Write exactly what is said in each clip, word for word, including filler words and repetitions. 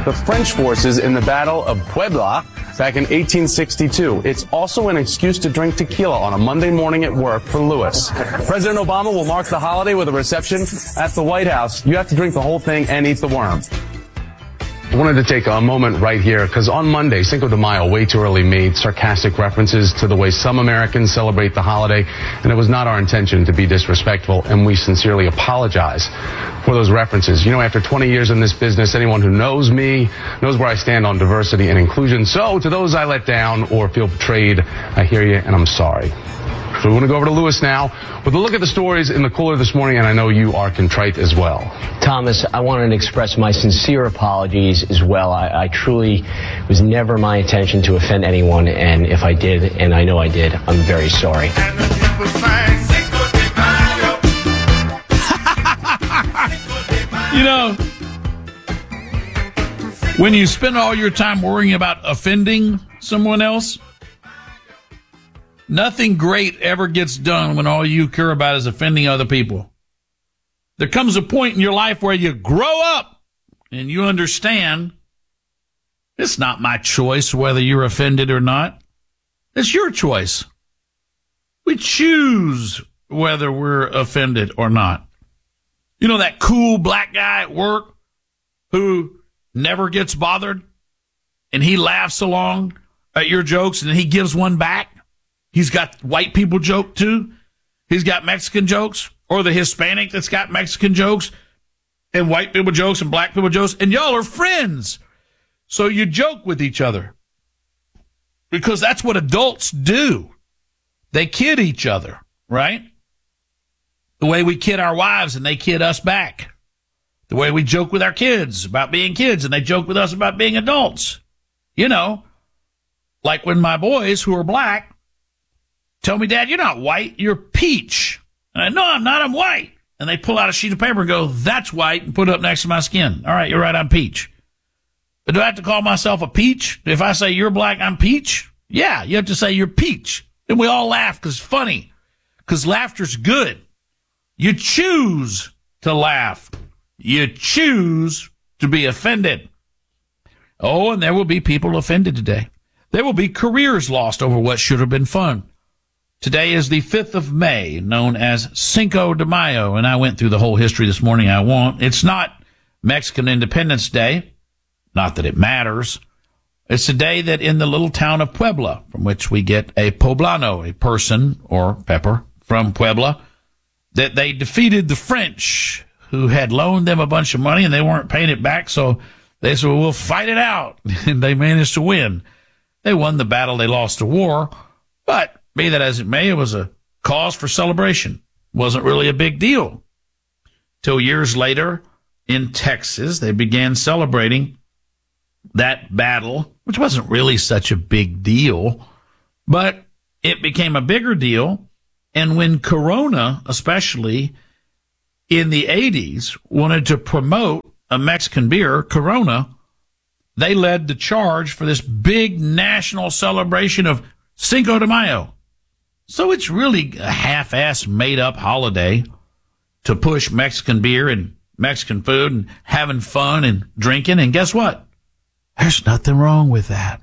the French forces in the Battle of Puebla back in eighteen sixty-two. It's also an excuse to drink tequila on a Monday morning at work for Lewis. President Obama will mark the holiday with a reception at the White House. You have to drink the whole thing and eat the worm. I wanted to take a moment right here because on Monday, Cinco de Mayo, way too early, made sarcastic references to the way some Americans celebrate the holiday, and it was not our intention to be disrespectful, and we sincerely apologize for those references. You know, after twenty years in this business, anyone who knows me knows where I stand on diversity and inclusion. So to those I let down or feel betrayed, I hear you, and I'm sorry. So we want to go over to Lewis now with a look at the stories in the cooler this morning, and I know you are contrite as well. Thomas, I wanted to express my sincere apologies as well. I, I truly was never my intention to offend anyone, and if I did, and I know I did, I'm very sorry. You know, when you spend all your time worrying about offending someone else, nothing great ever gets done when all you care about is offending other people. There comes a point in your life where you grow up and you understand it's not my choice whether you're offended or not. It's your choice. We choose whether we're offended or not. You know that cool black guy at work who never gets bothered and he laughs along at your jokes and he gives one back? He's got white people joke too. He's got Mexican jokes, or the Hispanic that's got Mexican jokes and white people jokes and black people jokes. And y'all are friends. So you joke with each other because that's what adults do. They kid each other, right? The way we kid our wives and they kid us back. The way we joke with our kids about being kids and they joke with us about being adults. You know, like when my boys who are black tell me, Dad, you're not white, you're peach. And I, no, I'm not, I'm white. And they pull out a sheet of paper and go, that's white, and put it up next to my skin. All right, you're right, I'm peach. But do I have to call myself a peach? If I say you're black, I'm peach? Yeah, you have to say you're peach. And we all laugh because it's funny, because laughter's good. You choose to laugh. You choose to be offended. Oh, and there will be people offended today. There will be careers lost over what should have been fun. Today is the fifth of May, known as Cinco de Mayo, and I went through the whole history this morning. I won't. It's not Mexican Independence Day, not that it matters. It's a day that in the little town of Puebla, from which we get a poblano, a person or pepper from Puebla, that they defeated the French, who had loaned them a bunch of money and they weren't paying it back, so they said, well, we'll fight it out, and they managed to win. They won the battle, they lost the war, but be that as it may, it was a cause for celebration. Wasn't really a big deal. Till years later, in Texas, they began celebrating that battle, which wasn't really such a big deal, but it became a bigger deal. And when Corona, especially in the eighties, wanted to promote a Mexican beer, Corona, they led the charge for this big national celebration of Cinco de Mayo. So it's really a half-ass made-up holiday to push Mexican beer and Mexican food and having fun and drinking. And guess what? There's nothing wrong with that.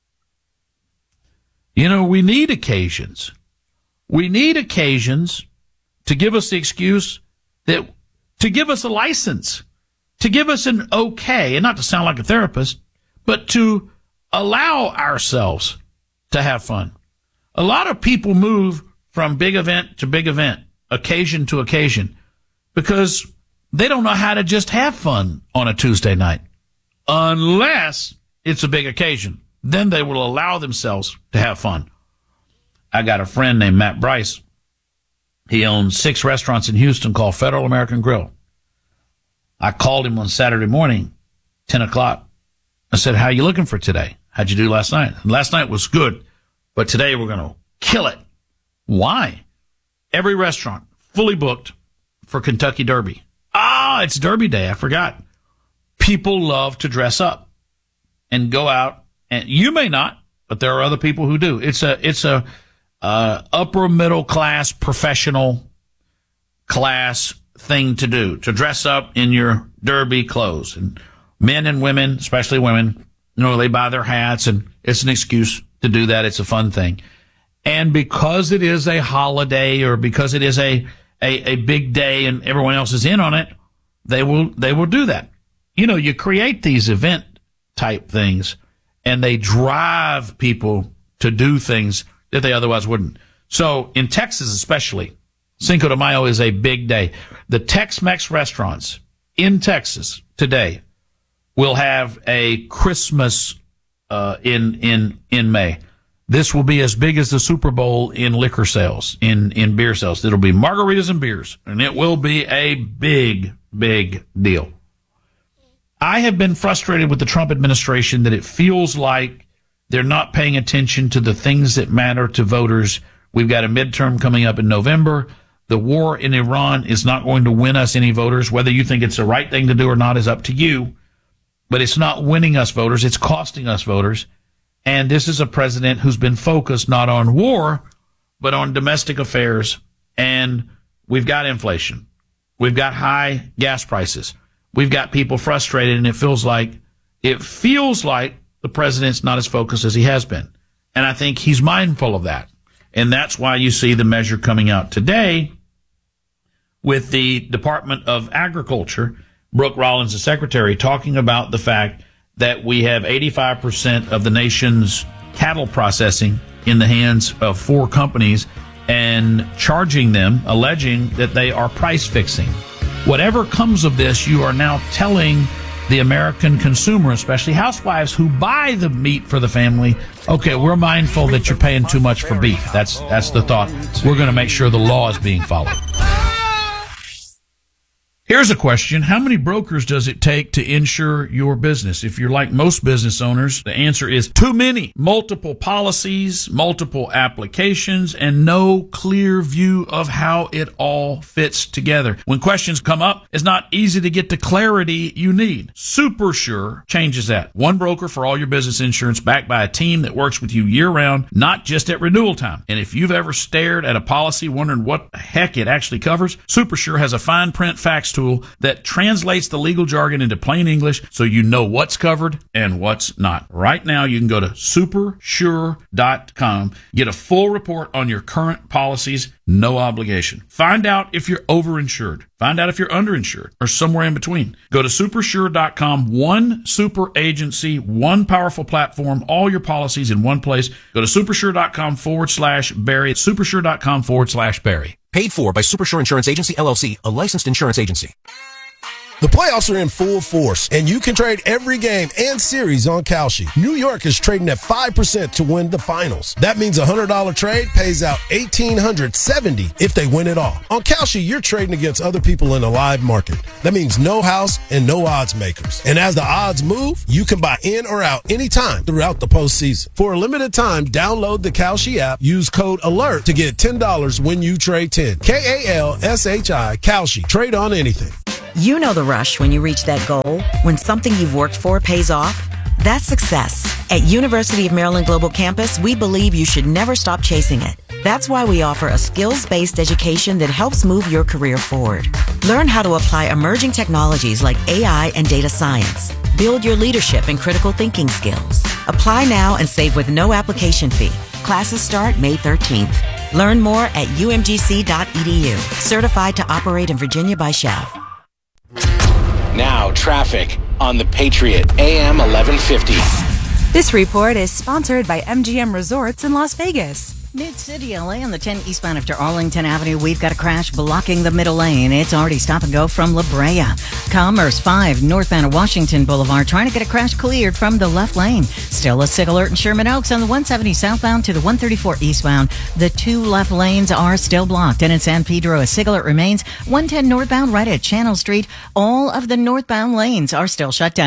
You know, we need occasions. We need occasions to give us the excuse that, to give us a license, to give us an okay, and not to sound like a therapist, but to allow ourselves to have fun. A lot of people move from big event to big event, occasion to occasion, because they don't know how to just have fun on a Tuesday night, unless it's a big occasion. Then they will allow themselves to have fun. I got a friend named Matt Bryce. He owns six restaurants in Houston called Federal American Grill. I called him on Saturday morning, ten o'clock. I said, how you looking for today? How'd you do last night? And last night was good, but today we're going to kill it. Why? Every restaurant fully booked for Kentucky Derby. Ah, it's Derby Day. I forgot. People love to dress up and go out, and you may not, but there are other people who do. It's a, it's a, uh, upper middle class, professional class thing to do, to dress up in your Derby clothes and Men and women, especially women, you know, they buy their hats, and it's an excuse to do that. It's a fun thing. And because it is a holiday, or because it is a, a, a big day and everyone else is in on it, they will, they will do that. You know, you create these event type things, and they drive people to do things that they otherwise wouldn't. So in Texas especially, Cinco de Mayo is a big day. The Tex-Mex restaurants in Texas today will have a Christmas uh, in in in May. This will be as big as the Super Bowl in liquor sales, in in beer sales. It'll be margaritas and beers, and it will be a big, big deal. I have been frustrated with the Trump administration that it feels like they're not paying attention to the things that matter to voters. We've got a midterm coming up in November. The war in Iran is not going to win us any voters. Whether you think it's the right thing to do or not is up to you. But it's not winning us voters. It's costing us voters. And this is a president who's been focused not on war, but on domestic affairs. And we've got inflation. We've got high gas prices. We've got people frustrated, and it feels like, it feels like the president's not as focused as he has been. And I think he's mindful of that. And that's why you see the measure coming out today with the Department of Agriculture, Brooke Rollins, the secretary, talking about the fact that we have eighty-five percent of the nation's cattle processing in the hands of four companies, and charging them, alleging that they are price fixing. Whatever comes of this, you are now telling the American consumer, especially housewives who buy the meat for the family, okay, we're mindful that you're paying too much for beef. That's that's the thought. We're going to make sure the law is being followed. Here's a question. How many brokers does it take to insure your business? If you're like most business owners, the answer is too many. Multiple policies, multiple applications, and no clear view of how it all fits together. When questions come up, it's not easy to get the clarity you need. SuperSure changes that. One broker for all your business insurance, backed by a team that works with you year-round, not just at renewal time. And if you've ever stared at a policy wondering what the heck it actually covers, SuperSure has a fine print facts tool that translates the legal jargon into plain English so you know what's covered and what's not. Right now, you can go to super sure dot com, get a full report on your current policies, no obligation. Find out if you're overinsured. Find out if you're underinsured, or somewhere in between. Go to super sure dot com, one super agency, one powerful platform, all your policies in one place. Go to super sure dot com forward slash Barry. super sure dot com forward slash Barry. Paid for by SuperSure Insurance Agency, L L C, a licensed insurance agency. The playoffs are in full force, and you can trade every game and series on Kalshi. New York is trading at five percent to win the finals. That means a one hundred dollars trade pays out one thousand eight hundred seventy dollars if they win it all. On Kalshi, you're trading against other people in a live market. That means no house and no odds makers. And as the odds move, you can buy in or out anytime throughout the postseason. For a limited time, download the Kalshi app, use code ALERT to get ten dollars when you trade ten. K A L S H I, Kalshi. Trade on anything. You know the rush when you reach that goal, when something you've worked for pays off. That's success. At University of Maryland Global Campus, we believe you should never stop chasing it. That's why we offer a skills-based education that helps move your career forward. Learn how to apply emerging technologies like A I and data science. Build your leadership and critical thinking skills. Apply now and save with no application fee. Classes start May thirteenth. Learn more at u m g c dot e d u. Certified to operate in Virginia by C H E V. Now, traffic on the Patriot, A M eleven fifty. This report is sponsored by M G M Resorts in Las Vegas. Mid-City L A on the ten eastbound after Arlington Avenue. We've got a crash blocking the middle lane. It's already stop and go from La Brea. Commerce five northbound of Washington Boulevard trying to get a crash cleared from the left lane. Still a SIG alert in Sherman Oaks on the one seventy southbound to the one thirty-four eastbound. The two left lanes are still blocked. And in San Pedro, a SIG alert remains. one ten northbound right at Channel Street. All of the northbound lanes are still shut down.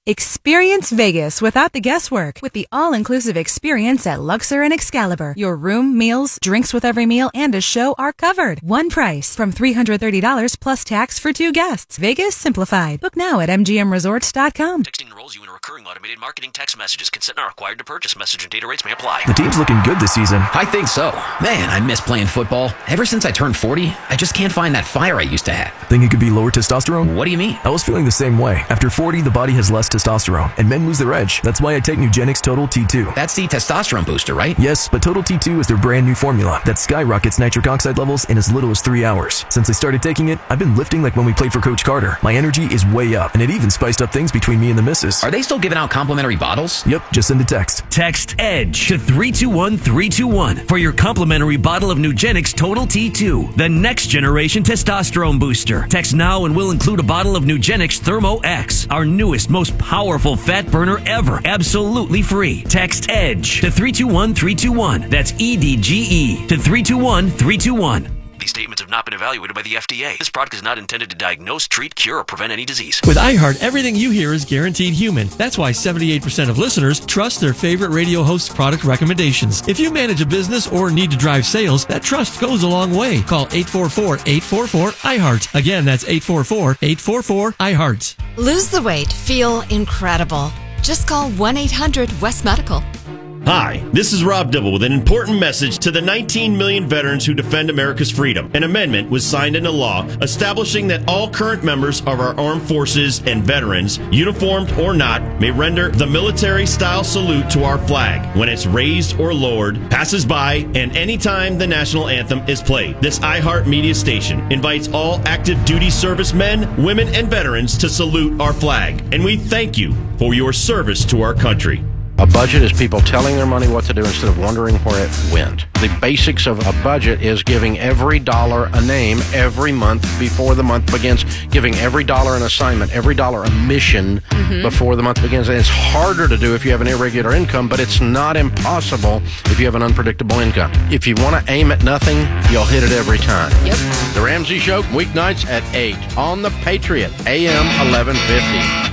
Experience Vegas without the guesswork with the all-inclusive experience at Luxor and Excalibur. Your room, meals, drinks with every meal, and a show are covered. One price from three hundred thirty dollars plus tax for two guests. Vegas simplified. Book now at M G M resorts dot com. Texting enrolls you in a recurring automated marketing text messages. Consent not required to purchase. Message and data rates may apply. The team's looking good this season. I think so. Man, I miss playing football. Ever since I turned forty, I just can't find that fire I used to have. Think it could be lower testosterone? What do you mean? I was feeling the same way. After forty, the body has less testosterone, and men lose their edge. That's why I take Nugenix Total T two. That's the testosterone booster, right? Yes, but Total T two is their brand new formula that skyrockets nitric oxide levels in as little as three hours. Since I started taking it, I've been lifting like when we played for Coach Carter. My energy is way up, and it even spiced up things between me and the missus. Are they still giving out complimentary bottles? Yep, just send a text. Text EDGE to three two one three two one for your complimentary bottle of Nugenix Total T two, the next generation testosterone booster. Text now and we'll include a bottle of Nugenix Thermo X, our newest, most powerful fat burner ever, absolutely free. Text EDGE to three two one three two one. That's E D G E to three two one three two one. These statements have not been evaluated by the F D A. This product is not intended to diagnose, treat, cure, or prevent any disease. With iHeart, everything you hear is guaranteed human. That's why seventy-eight percent of listeners trust their favorite radio host's product recommendations. If you manage a business or need to drive sales, that trust goes a long way. Call eight four four, eight four four, iHeart. Again, that's eight four four, eight four four, iHeart. Lose the weight. Feel incredible. Just call one eight hundred West Medical. Hi, this is Rob Dibble with an important message to the nineteen million veterans who defend America's freedom. An amendment was signed into law establishing that all current members of our armed forces and veterans, uniformed or not, may render the military-style salute to our flag when it's raised or lowered, passes by, and anytime the national anthem is played. This iHeart Media station invites all active duty servicemen, women, and veterans to salute our flag. And we thank you for your service to our country. A budget is people telling their money what to do instead of wondering where it went. The basics of a budget is giving every dollar a name every month before the month begins, giving every dollar an assignment, every dollar a mission mm-hmm. before the month begins. And it's harder to do if you have an irregular income, but it's not impossible if you have an unpredictable income. If you want to aim at nothing, you'll hit it every time. Yep. The Ramsey Show, weeknights at eight on the Patriot, A M eleven fifty.